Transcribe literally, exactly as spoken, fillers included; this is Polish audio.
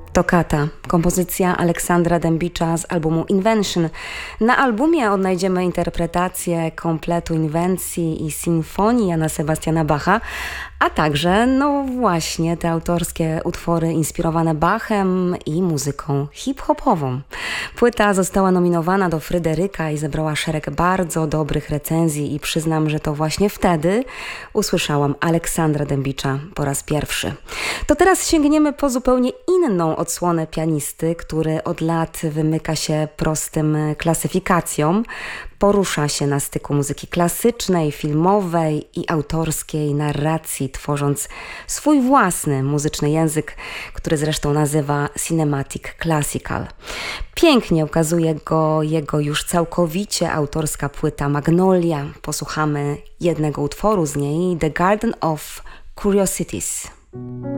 Toccata, kompozycja Aleksandra Dębicza z albumu Invention. Na albumie odnajdziemy interpretację kompletu inwencji i sinfonii Jana Sebastiana Bacha, a także, no właśnie, te autorskie utwory inspirowane Bachem i muzyką hip-hopową. Płyta została nominowana do Fryderyka i zebrała szereg bardzo dobrych recenzji i przyznam, że to właśnie wtedy usłyszałam Aleksandra Dębicza po raz pierwszy. To teraz sięgniemy po zupełnie inną odsłonę pianisty, który od lat wymyka się prostym klasyfikacjom. Porusza się na styku muzyki klasycznej, filmowej i autorskiej narracji, tworząc swój własny muzyczny język, który zresztą nazywa Cinematic Classical. Pięknie ukazuje go jego już całkowicie autorska płyta Magnolia. Posłuchamy jednego utworu z niej, The Garden of Curiosities.